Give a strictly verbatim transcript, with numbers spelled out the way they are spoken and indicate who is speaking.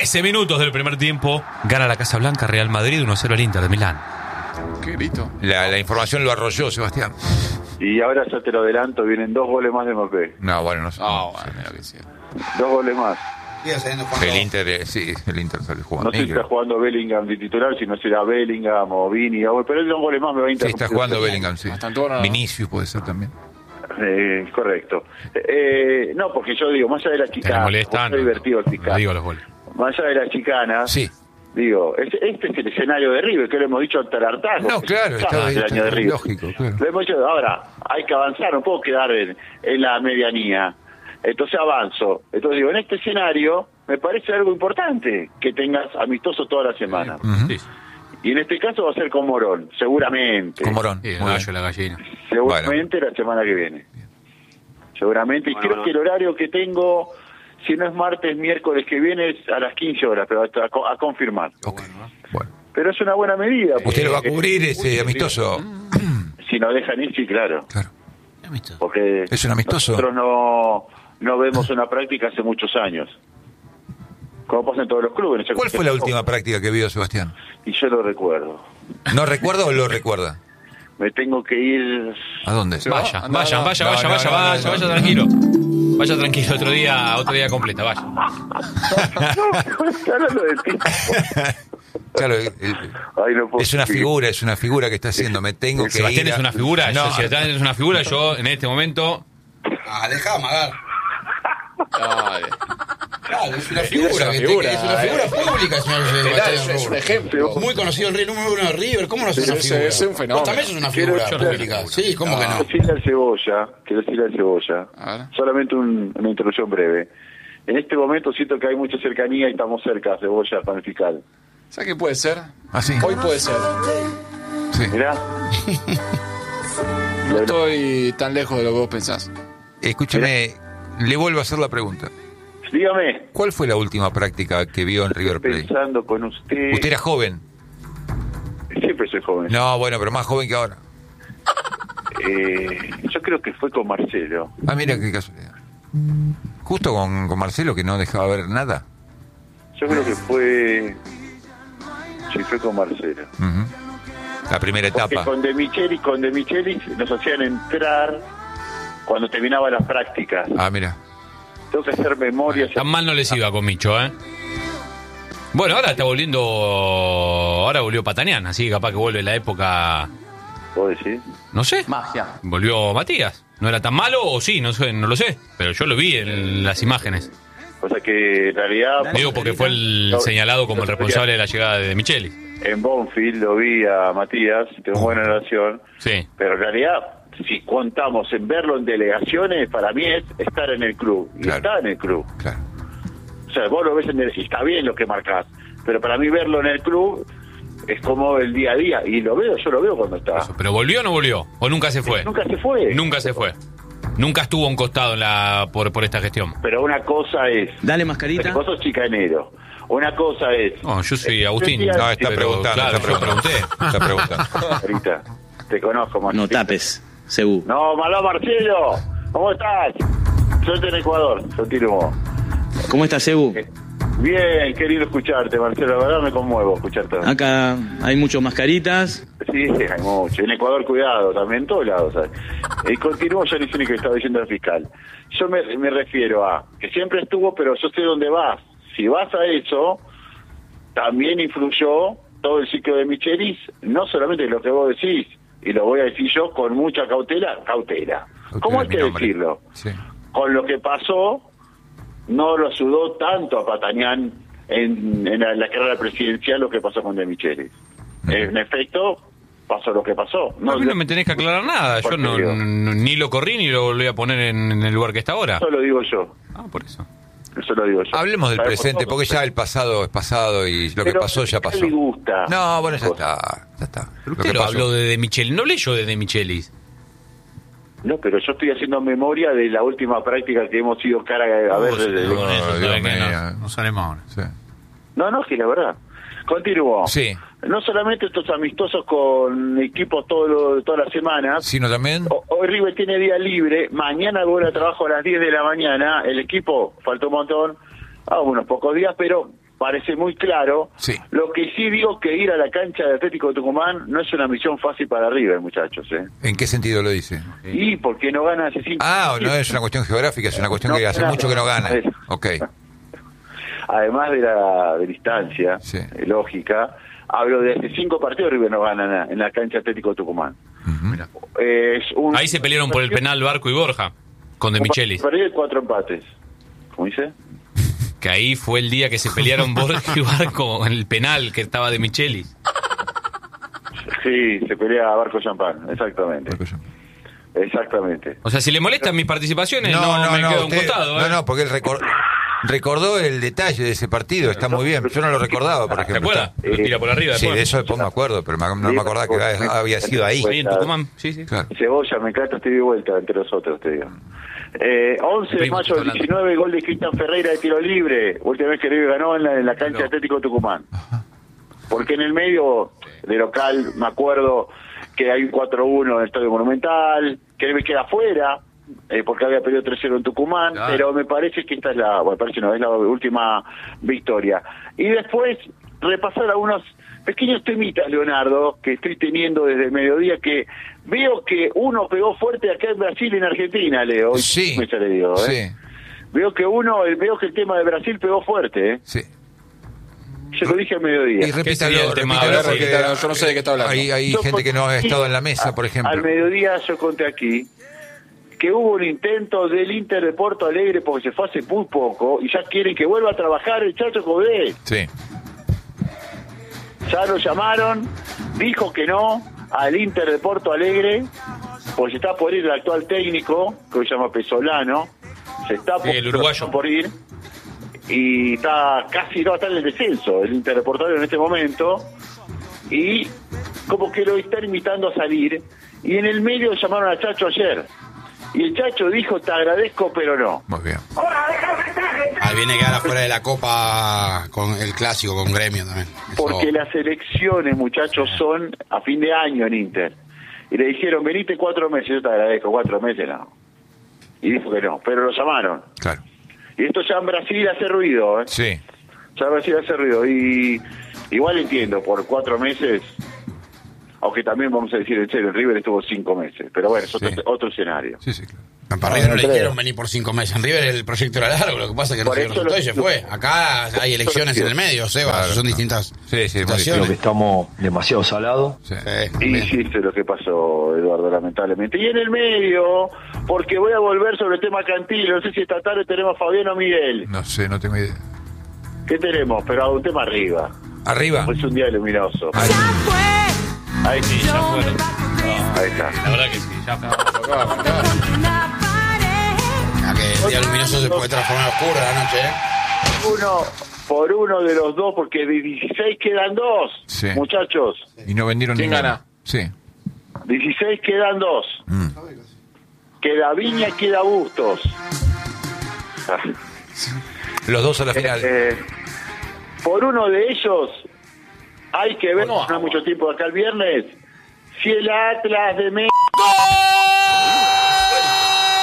Speaker 1: trece minutos del primer tiempo. Gana la Casa Blanca, Real Madrid uno cero al Inter de Milán.
Speaker 2: Qué grito.
Speaker 3: La, la información lo arrolló, Sebastián.
Speaker 4: Y ahora ya te lo adelanto, vienen dos goles más de Mbappé.
Speaker 3: No, bueno, no sé.
Speaker 2: Ah, bueno, mira que sí.
Speaker 4: Dos goles más.
Speaker 3: El Inter, eh, sí, el Inter sale jugando.
Speaker 4: No sé si está jugando Bellingham de titular, si no será Bellingham o Vini, o- pero él dos goles más me va a
Speaker 3: Sí,
Speaker 4: interrumpir.
Speaker 3: está jugando Bellingham, sí.
Speaker 2: Hasta en torno, ¿no?
Speaker 3: Vinicius puede ser también.
Speaker 4: Eh, correcto. Eh, no, porque yo digo, más allá de la
Speaker 1: ¿Te
Speaker 4: chicana,
Speaker 1: molesta?
Speaker 4: es divertido el
Speaker 1: No
Speaker 4: chicana.
Speaker 1: digo los goles.
Speaker 4: Más allá de la chicana,
Speaker 3: Sí.
Speaker 4: digo, es- este es el escenario de River, que lo hemos dicho hasta el hartazgo.
Speaker 3: No, claro,
Speaker 4: Estamos
Speaker 3: está,
Speaker 4: en el
Speaker 3: está
Speaker 4: año de River.
Speaker 3: lógico, claro.
Speaker 4: Lo hemos dicho, ahora, hay que avanzar, no puedo quedar en, en la medianía. Entonces avanzo. Entonces digo, en este escenario me parece algo importante que tengas amistoso toda la semana.
Speaker 3: Ujú.
Speaker 1: Sí,
Speaker 4: Y en este caso va a ser con Morón, seguramente.
Speaker 3: Con Morón.
Speaker 1: sí, el
Speaker 3: Muy
Speaker 1: gallo,
Speaker 3: bien.
Speaker 1: la gallina.
Speaker 4: Seguramente la semana que viene. Seguramente. Y
Speaker 5: Bueno,
Speaker 4: creo
Speaker 5: bueno.
Speaker 4: que el horario que tengo, si no es martes, miércoles que viene, es a las quince horas, pero a, a- a confirmar.
Speaker 3: Ok. Bueno.
Speaker 4: Pero es una buena medida.
Speaker 3: ¿Usted
Speaker 4: porque,
Speaker 3: lo va a cubrir ese amistoso?
Speaker 4: Si nos dejan ir, sí, claro.
Speaker 3: Claro.
Speaker 4: Porque
Speaker 3: ¿Es un amistoso?
Speaker 4: nosotros no, no vemos una práctica hace muchos años. Como pasa en todos los clubes.
Speaker 3: ¿Cuál fue la última práctica que vio Sebastián?
Speaker 4: Y yo lo recuerdo.
Speaker 3: ¿No recuerda o lo recuerda?
Speaker 4: Me tengo que ir...
Speaker 3: ¿A dónde?
Speaker 2: Se va.
Speaker 1: Vaya,
Speaker 2: Anda,
Speaker 1: vaya,
Speaker 2: anda.
Speaker 1: vaya,
Speaker 3: No,
Speaker 1: vaya,
Speaker 3: no,
Speaker 1: vaya,
Speaker 3: no,
Speaker 1: vaya,
Speaker 3: no,
Speaker 1: vaya
Speaker 3: no.
Speaker 1: tranquilo. Vaya tranquilo, otro día, otro día completa, vaya.
Speaker 4: No, estoy hablando de ti.
Speaker 3: Claro, el- el-
Speaker 4: Ay, no puedo
Speaker 3: es una
Speaker 4: seguir.
Speaker 3: figura, es una figura que está haciendo. Me tengo que
Speaker 1: Sebastián
Speaker 3: ir a-
Speaker 1: es una figura.
Speaker 3: No,
Speaker 1: yo, Sebastián es una figura. Yo, en este momento,
Speaker 6: Ah, deja de amagar.
Speaker 2: Dale.
Speaker 6: Claro, es una
Speaker 2: Es
Speaker 6: figura.
Speaker 2: una
Speaker 6: que te-
Speaker 2: figura,
Speaker 6: es una figura
Speaker 2: eh.
Speaker 6: pública, señor
Speaker 2: Claro,
Speaker 6: Sebastián
Speaker 2: es, es un
Speaker 6: Rubio.
Speaker 2: ejemplo.
Speaker 6: Muy conocido el rey número uno de River. ¿Cómo no es
Speaker 2: Sí,
Speaker 6: una
Speaker 2: sí,
Speaker 6: figura?
Speaker 2: es un fenómeno.
Speaker 6: Vos también sos una figura
Speaker 4: Quiero-
Speaker 6: pública. Sí, ¿cómo que no?
Speaker 4: Quiero decirle al Cebolla, quiero decirle al Cebolla,
Speaker 2: A ver.
Speaker 4: solamente un- una introducción breve. En este momento siento que hay mucha cercanía y estamos cerca, Cebolla, con el fiscal.
Speaker 2: ¿Sabes qué puede ser?
Speaker 3: ¿Ah, sí?
Speaker 2: Hoy puede ser.
Speaker 3: Sí.
Speaker 4: Mirá.
Speaker 2: No estoy tan lejos de lo que vos pensás.
Speaker 3: Escúcheme, le vuelvo a hacer la pregunta.
Speaker 4: Dígame,
Speaker 3: ¿Cuál fue la última práctica que vio en River Plate?
Speaker 4: pensando con usted...
Speaker 3: Usted era joven.
Speaker 4: Siempre soy joven.
Speaker 3: No, bueno, pero más joven que ahora.
Speaker 4: Eh, yo creo que fue con Marcelo.
Speaker 3: Ah, mira qué casualidad. Justo con, con Marcelo, que no dejaba ver nada.
Speaker 4: Yo creo que fue... Sí, fue con Marcelo.
Speaker 3: Ujú. La primera
Speaker 4: Porque
Speaker 3: etapa.
Speaker 4: con De Michelis, con De Michelis nos hacían entrar cuando terminaban las prácticas.
Speaker 3: Ah, mira.
Speaker 4: Tengo que hacer memoria.
Speaker 1: tan mal no les iba con Micho, ¿eh? Bueno, ahora está volviendo. Ahora volvió Patanián, así que capaz que vuelve la época.
Speaker 4: ¿Puedo decir?
Speaker 1: No sé.
Speaker 5: Magia.
Speaker 1: Volvió Matías. ¿No era tan malo o sí? No sé, no lo sé. Pero yo lo vi en las imágenes.
Speaker 4: O sea que en realidad
Speaker 1: Digo porque fue el señalado como el responsable de la llegada de Micheli.
Speaker 4: en Bonfield lo vi a Matías, tengo buena relación,
Speaker 1: Sí.
Speaker 4: pero en realidad si contamos en verlo en delegaciones, para mí es estar en el club. Y
Speaker 3: Claro.
Speaker 4: está en el club.
Speaker 3: Claro.
Speaker 4: O sea, vos lo ves en el... Y está bien lo que marcás, pero para mí verlo en el club es como el día a día. Y lo veo, yo lo veo cuando está.
Speaker 1: ¿Pero volvió o no volvió? ¿O nunca se fue?
Speaker 4: Nunca se fue.
Speaker 1: Nunca se fue. Nunca estuvo a un costado en la, por, por esta gestión.
Speaker 4: Pero una cosa es...
Speaker 5: Dale mascarita.
Speaker 4: Vos sos chicanero. Una cosa es...
Speaker 1: No, yo soy Agustín.
Speaker 4: Decía-
Speaker 3: No, está
Speaker 1: Pero,
Speaker 3: preguntando,
Speaker 1: claro,
Speaker 3: está
Speaker 1: yo
Speaker 3: preguntando.
Speaker 1: pregunté.
Speaker 3: Está preguntando.
Speaker 4: Ahorita, te conozco, Marcelo.
Speaker 5: No tapes, Cebú.
Speaker 4: No, Malá Marcelo. ¿Cómo estás? Yo estoy en Ecuador, yo tiro vos.
Speaker 5: ¿Cómo estás, Cebú?
Speaker 4: Bien, querido escucharte, Marcelo. La verdad me conmuevo escucharte.
Speaker 5: Acá hay muchos mascaritas.
Speaker 4: Sí, hay mucho. En Ecuador, cuidado, también en todos lados. ¿sabes? Y continúo, ya ni sé ni qué estaba diciendo el fiscal. Yo me, me refiero a que siempre estuvo, pero yo sé dónde vas. Si vas a eso, también influyó todo el ciclo de Michelis, no solamente lo que vos decís, y lo voy a decir yo con mucha cautela, cautela. ¿Cómo hay
Speaker 3: mi
Speaker 4: que
Speaker 3: nombre.
Speaker 4: decirlo?
Speaker 3: Sí.
Speaker 4: Con lo que pasó, no lo ayudó tanto a Patanián en, en la, la carrera presidencial lo que pasó con De Michelis. En efecto, pasó lo que pasó.
Speaker 1: No, a mí no me tenés que aclarar nada. Yo no,
Speaker 4: Porquería.
Speaker 1: no- ni lo corrí ni lo volví a poner en, en el lugar que está ahora.
Speaker 4: Eso lo digo yo.
Speaker 1: Ah, por eso.
Speaker 4: Eso lo digo yo.
Speaker 3: Hablemos del
Speaker 4: ¿Sabes?
Speaker 3: presente,
Speaker 4: Por
Speaker 3: porque
Speaker 4: todo.
Speaker 3: ya el pasado es pasado y lo que
Speaker 4: Pero
Speaker 3: pasó ya
Speaker 4: ¿a qué
Speaker 3: pasó.
Speaker 4: le gusta?
Speaker 3: No, bueno, ya está. Ya está.
Speaker 1: Pero
Speaker 3: Lo
Speaker 1: usted
Speaker 3: que
Speaker 1: lo
Speaker 3: pasó.
Speaker 1: habló de De Micheli. No leyó de De Michelis.
Speaker 4: No, pero yo estoy haciendo memoria de la última práctica que hemos ido cara a, a ver. desde-
Speaker 3: no,
Speaker 1: Con eso,
Speaker 3: Dios
Speaker 1: sabe que
Speaker 3: mío.
Speaker 1: no, no salimos ahora.
Speaker 3: Sí.
Speaker 4: No, no, es que la verdad. Continúo.
Speaker 3: Sí.
Speaker 4: No solamente estos amistosos con equipos todo lo- todas las semanas.
Speaker 3: Sino también.
Speaker 4: O- Hoy River tiene día libre, mañana vuelve a trabajo a las diez de la mañana, el equipo, faltó un montón, ah, unos pocos días, pero parece muy claro.
Speaker 3: Sí.
Speaker 4: Lo que sí digo que ir a la cancha de Atlético Tucumán no es una misión fácil para River, muchachos. ¿eh?
Speaker 3: ¿En qué sentido lo dice?
Speaker 4: Y porque no gana hace cinco
Speaker 3: Ah, no es una cuestión geográfica, es una cuestión
Speaker 4: No,
Speaker 3: que hace
Speaker 4: nada.
Speaker 3: mucho que no gana.
Speaker 4: Es-
Speaker 3: Ok.
Speaker 4: Además de la de distancia
Speaker 3: Sí.
Speaker 4: eh, lógica, hablo de hace cinco partidos River no gana en la, en la cancha Atlético Tucumán.
Speaker 3: Ujú.
Speaker 4: Eh, es un,
Speaker 1: Ahí se pelearon por el penal Barco y Borja, con De
Speaker 4: un
Speaker 1: Michelis.
Speaker 4: partido y cuatro empates. ¿Cómo dice?
Speaker 1: Que ahí fue el día que se pelearon Borja y Barco en el penal que estaba De Michelis.
Speaker 4: Sí, se pelea a Barco Champán, exactamente.
Speaker 3: Barco Champán.
Speaker 4: Exactamente.
Speaker 1: O sea, si le molestan mis participaciones, no, me quedo a un
Speaker 3: usted-
Speaker 1: costado. ¿eh?
Speaker 3: no, no, porque él recor- recordó el detalle de ese partido, está muy bien. Yo no lo recordaba, por
Speaker 1: ¿Te
Speaker 3: ejemplo.
Speaker 1: acuerdas?
Speaker 3: Está-
Speaker 1: Lo tira por arriba
Speaker 3: Sí,
Speaker 1: después.
Speaker 3: de eso después me acuerdo, pero me- no me acordaba que había, había sido ahí.
Speaker 1: Ahí en Tucumán, sí, sí.
Speaker 3: Claro.
Speaker 4: Cebolla, me encanta este ida y vuelta entre nosotros, te digo. Eh, once de
Speaker 1: Primo,
Speaker 4: mayo del
Speaker 1: está hablando.
Speaker 4: diecinueve, gol de Cristian Ferreira de tiro libre. Última vez que River ganó en la, en la cancha de Atlético Tucumán. Porque en el medio de local, me acuerdo que hay un cuatro uno en el Estadio Monumental, que River queda afuera, eh, porque había perdido tres cero en Tucumán,
Speaker 1: Claro.
Speaker 4: pero me parece que esta es la, bueno, parece no, es la última victoria. Y después repasar algunos pequeños temitas, Leonardo, que estoy teniendo desde el mediodía, que veo que uno pegó fuerte acá en Brasil y en Argentina, Leo. Y
Speaker 3: Sí,
Speaker 4: me le digo, ¿eh?
Speaker 3: sí,
Speaker 4: Veo que uno, veo que el tema de Brasil pegó fuerte, ¿eh?
Speaker 3: sí.
Speaker 4: Se lo dije al mediodía.
Speaker 3: Y
Speaker 1: ¿Qué sería
Speaker 3: repítalo,
Speaker 1: el tema
Speaker 3: repítalo,
Speaker 1: de
Speaker 3: porque
Speaker 2: Brasil? Yo no sé de qué está hablando.
Speaker 3: Hay, hay
Speaker 4: Yo
Speaker 3: gente que no ha
Speaker 4: conté-
Speaker 3: estado en la mesa, por
Speaker 4: a-
Speaker 3: ejemplo.
Speaker 4: Al mediodía yo conté aquí que hubo un intento del Inter de Porto Alegre porque se fue hace muy poco y ya quieren que vuelva a trabajar el Chacho Coudet.
Speaker 3: Sí,
Speaker 4: Ya lo llamaron, dijo que no al Inter de Porto Alegre, porque se está por ir el actual técnico, que se llama Pesolano, se está por,
Speaker 1: Sí, el uruguayo.
Speaker 4: por ir y está casi no está en el descenso el Inter de Porto Alegre en este momento y como que lo están invitando a salir y en el medio llamaron a Chacho ayer y el Chacho dijo te agradezco pero no.
Speaker 3: muy bien.
Speaker 6: Ahí viene que quedar fuera de la Copa con el clásico, con Gremio también. Eso-
Speaker 4: Porque las elecciones, muchachos, son a fin de año en Inter. Y le dijeron, venite cuatro meses, yo te agradezco, cuatro meses no. Y dijo que no, pero lo llamaron.
Speaker 3: Claro.
Speaker 4: Y esto ya en Brasil hace ruido, ¿eh?
Speaker 3: Sí,
Speaker 4: Ya en Brasil hace ruido. Y igual entiendo, por cuatro meses, aunque también vamos a decir en serio, River estuvo cinco meses. Pero bueno, es otro,
Speaker 3: Sí.
Speaker 4: otro escenario.
Speaker 3: sí, sí, claro.
Speaker 6: Para River no
Speaker 4: no
Speaker 6: le
Speaker 4: creo.
Speaker 6: dijeron venir por cinco meses. En River el proyecto era largo, lo que pasa es que no
Speaker 4: Por
Speaker 6: se
Speaker 4: eso
Speaker 6: resultó
Speaker 4: lo-
Speaker 6: y se fue. Acá hay elecciones en el medio, Seba,
Speaker 3: Claro,
Speaker 6: son
Speaker 3: claro.
Speaker 6: distintas
Speaker 3: Sí, sí, muy
Speaker 7: Creo que
Speaker 6: situaciones.
Speaker 7: estamos demasiado salados.
Speaker 3: Sí.
Speaker 6: Sí,
Speaker 4: Y
Speaker 6: bien.
Speaker 4: sí, sé lo que pasó, Eduardo, lamentablemente. Y en el medio, porque voy a volver sobre el tema Cantilo, no sé si esta tarde tenemos a Fabián o Miguel.
Speaker 3: No sé, no tengo idea.
Speaker 4: ¿Qué tenemos? Pero un tema arriba.
Speaker 3: Arriba.
Speaker 4: Es un día luminoso.
Speaker 3: Ahí.
Speaker 4: Ahí
Speaker 1: Sí,
Speaker 4: sí,
Speaker 1: ya fueron.
Speaker 4: ahí está.
Speaker 1: La verdad que sí, ya fue.
Speaker 6: Ya que el día luminoso se puede transformar en oscuro a la noche, ¿eh?
Speaker 4: Uno por uno de los dos, porque de dieciséis quedan dos,
Speaker 3: Sí.
Speaker 4: muchachos.
Speaker 3: Y no vendieron
Speaker 2: ¿Quién
Speaker 3: ninguno.
Speaker 2: gana?
Speaker 3: Sí.
Speaker 4: dieciséis quedan dos.
Speaker 3: Mm.
Speaker 4: Queda Viña, queda Bustos.
Speaker 3: Los dos a la final.
Speaker 4: Eh, por uno de ellos hay que ver,
Speaker 2: No.
Speaker 4: no hay mucho tiempo de acá el viernes, si el Atlas de México